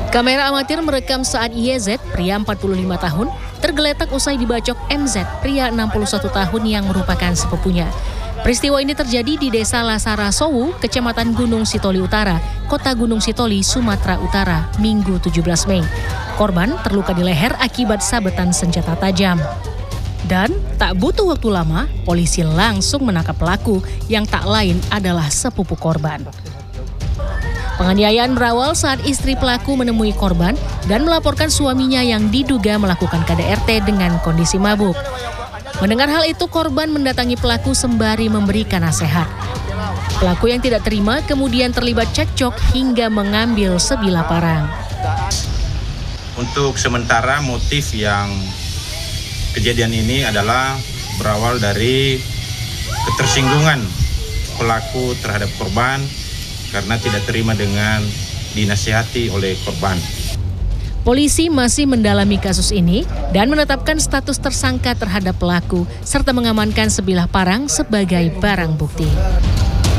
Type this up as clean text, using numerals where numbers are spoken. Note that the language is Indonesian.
Kamera amatir merekam saat YZ, pria 45 tahun, tergeletak usai dibacok MZ, pria 61 tahun yang merupakan sepupunya. Peristiwa ini terjadi di Desa Lasara Sowu, Kecamatan Gunung Sitoli Utara, Kota Gunung Sitoli, Sumatera Utara, Minggu 17 Mei. Korban terluka di leher akibat sabetan senjata tajam. Dan tak butuh waktu lama, polisi langsung menangkap pelaku yang tak lain adalah sepupu korban. Penganiayaan berawal saat istri pelaku menemui korban dan melaporkan suaminya yang diduga melakukan KDRT dengan kondisi mabuk. Mendengar hal itu, korban mendatangi pelaku sembari memberikan nasihat. Pelaku yang tidak terima kemudian terlibat cekcok hingga mengambil sebilah parang. Untuk sementara motif yang kejadian ini adalah berawal dari ketersinggungan pelaku terhadap korban karena tidak terima dengan dinasihati oleh korban. Polisi masih mendalami kasus ini dan menetapkan status tersangka terhadap pelaku serta mengamankan sebilah parang sebagai barang bukti.